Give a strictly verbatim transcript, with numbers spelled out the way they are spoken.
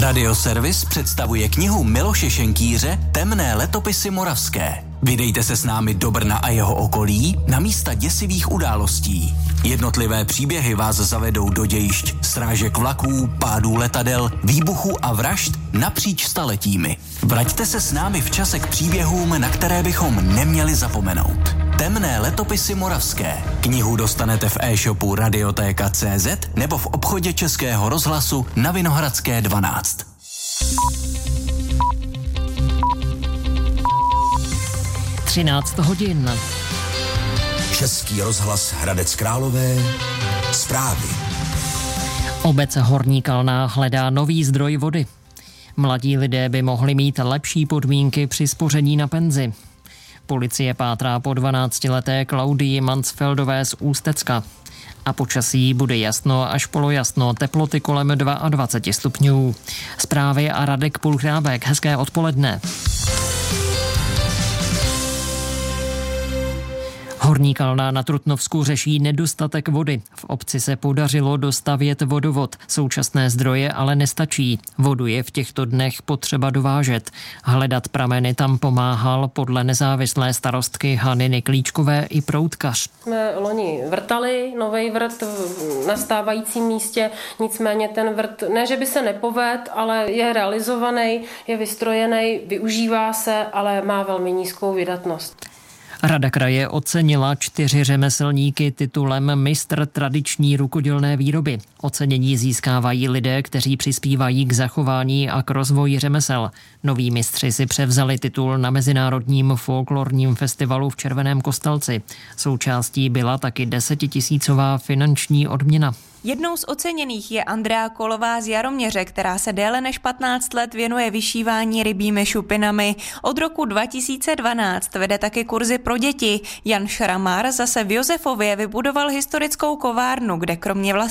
Radioservis představuje knihu Miloše Šenkýře Temné letopisy moravské. Vydejte se s námi do Brna a jeho okolí na místa děsivých událostí. Jednotlivé příběhy vás zavedou do dějišť srážek vlaků, pádů letadel, výbuchů a vražd napříč staletími. Vraťte se s námi v čase k příběhům, na které bychom neměli zapomenout. Temné letopisy moravské. Knihu dostanete v e-shopu Radiotéka tečka cé zet nebo v obchodě Českého rozhlasu na Vinohradské dvanáct. třináct hodin. Český rozhlas Hradec Králové. Zprávy. Obec Horní Kalná hledá nový zdroj vody. Mladí lidé by mohli mít lepší podmínky při spoření na penzi. Policie pátrá po dvanáctileté Klaudii Mansfeldové z Ústecka. A počasí bude jasno až polojasno, teploty kolem dvacet dva stupňů. Zprávy a Radek Pulchrábek. Hezké odpoledne. Horní Kalná na Trutnovsku řeší nedostatek vody. V obci se podařilo dostavět vodovod. Současné zdroje ale nestačí. Vodu je v těchto dnech potřeba dovážet. Hledat prameny tam pomáhal podle nezávislé starostky Hany Klíčkové i proutkař. Jsme loni vrtali novej vrt na stávajícím místě, nicméně ten vrt, ne že by se nepoved, ale je realizovaný, je vystrojený, využívá se, ale má velmi nízkou vydatnost. Rada kraje ocenila čtyři řemeslníky titulem Mistr tradiční rukodělné výroby. Ocenění získávají lidé, kteří přispívají k zachování a k rozvoji řemesel. Noví mistři si převzali titul na Mezinárodním folklorním festivalu v Červeném Kostelci. Součástí byla taky desetitisícová finanční odměna. Jednou z oceněných je Andrea Kolová z Jaroměře, která se déle než patnáct let věnuje vyšívání rybími šupinami. Od roku dva tisíce dvanáct vede taky kurzy pro děti. Jan Šramár zase v Josefově vybudoval historickou kovárnu, kde kromě vlastní